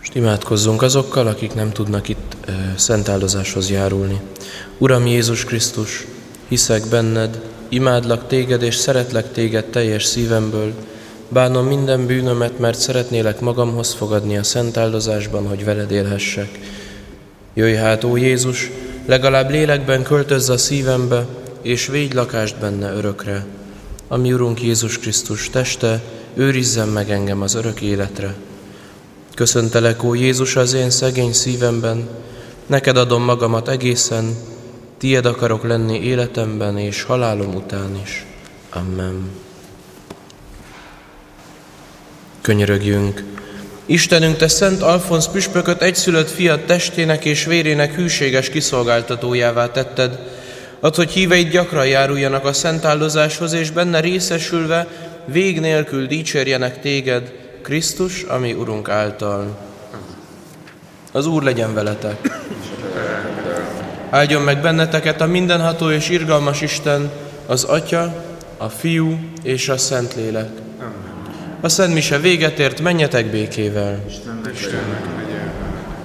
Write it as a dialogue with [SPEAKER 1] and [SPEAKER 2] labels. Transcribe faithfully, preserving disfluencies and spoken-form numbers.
[SPEAKER 1] Most imádkozzunk azokkal, akik nem tudnak itt e, szentáldozáshoz járulni. Uram Jézus Krisztus, hiszek benned, imádlak téged és szeretlek téged teljes szívemből, bánom minden bűnömet, mert szeretnélek magamhoz fogadni a szentáldozásban, hogy veled élhessek. Jöjj hát, ó Jézus, legalább lélekben költözz a szívembe, és védj lakást benne örökre. Ami Urunk Jézus Krisztus teste, őrizzen meg engem az örök életre. Köszöntelek, ó Jézus, az én szegény szívemben, neked adom magamat egészen, tied akarok lenni életemben és halálom után is. Amen. Könyörögjünk! Istenünk, te Szent Alfonz püspököt egyszülött fiad testének és vérének hűséges kiszolgáltatójává tetted, add, hogy híveid gyakran járuljanak a szentáldozáshoz, és benne részesülve vég nélkül dicsérjenek téged, Krisztus, ami Urunk által. Az Úr legyen veletek! Áldjon meg benneteket a mindenható és irgalmas Isten, az Atya, a Fiú és a Szentlélek. A Szent Mise véget ért, menjetek békével! Istennek.